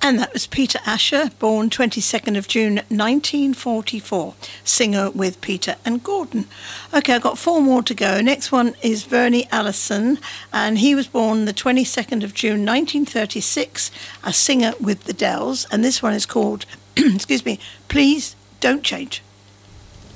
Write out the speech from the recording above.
And that was Peter Asher, born 22nd of June 1944, singer with Peter and Gordon. Okay, I've got 4 more to go. Next one is Bernie Allison, and he was born the 22nd of June 1936, a singer with the Dells, and this one is called, excuse me, Please Don't Change.